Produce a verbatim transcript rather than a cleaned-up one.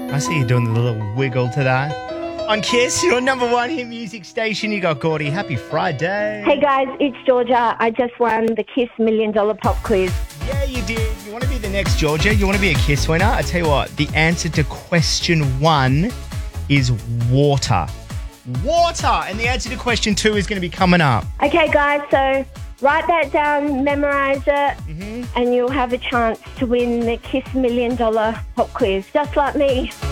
I see you doing the little wiggle to that. On Kiss, your number one hit music station. You got Gordy. Happy Friday. Hey guys, it's Georgia. I just won the Kiss Million Dollar Pop Quiz. Yeah, you did. You want to be the next Georgia? You want to be a Kiss winner? I tell you what, the answer to question one is water. Water. And the answer to question two is going to be coming up. Okay guys, so write that down, memorise it, Mm-hmm. and you'll have a chance to win the Kiss Million Dollar Pop Quiz, just like me.